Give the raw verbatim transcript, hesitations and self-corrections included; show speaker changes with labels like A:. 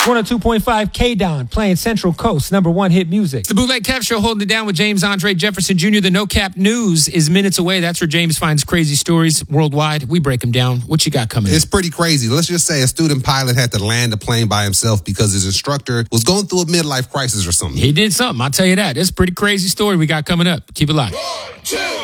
A: one oh two point five K-Don playing Central Coast number one hit music.
B: The Bootleg Kev Show holding it down with James Andre Jefferson Junior The No Cap News is minutes away. That's where James finds crazy stories worldwide. We break them down. What you got coming
C: It's
B: up?
C: pretty crazy. Let's just say a student pilot had to land a plane by himself because his instructor was going through a midlife crisis or something.
B: He did something. I'll tell you that. It's a pretty crazy story we got coming up. Keep it locked.
D: One, two.